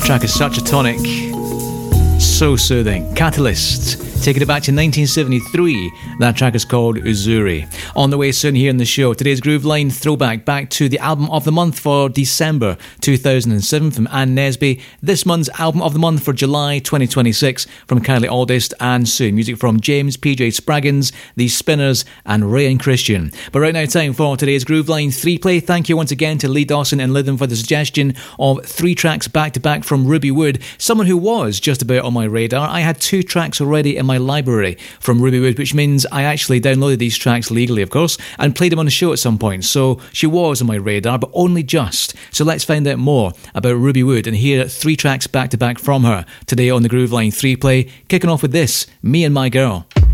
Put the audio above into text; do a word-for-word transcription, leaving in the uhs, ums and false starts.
Track is such a tonic, so soothing. Catalyst, taking it back to nineteen seventy-three. That track is called Uzuri. On the way soon here in the show, today's Groove Line throwback back to the album of the month for December two thousand seven from Ann Nesby. This month's album of the month for July twenty twenty-six from Kylie Aldist, and soon music from James P J Spraggins, The Spinners, and Ray and Christian. But right now, time for today's Groove Line three play. Thank you once again to Lee Dawson and Lytham for the suggestion of three tracks back to back from Ruby Wood, someone who was just about on my radar. I had two tracks already in my library from Ruby Wood, which means I actually downloaded these tracks legally, of course, and played them on the show at some point. So she was on my radar, but only just. So let's find out more about Ruby Wood and hear three tracks back to back from her today on the Groove Line three play, kicking off with this, Me and My Girl.